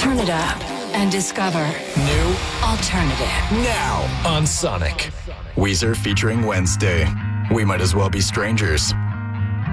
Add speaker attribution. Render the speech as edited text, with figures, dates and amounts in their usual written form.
Speaker 1: Turn it up and discover
Speaker 2: New
Speaker 1: alternative.
Speaker 2: now on Sonic. Weezer featuring Wednesday. We might as well be strangers.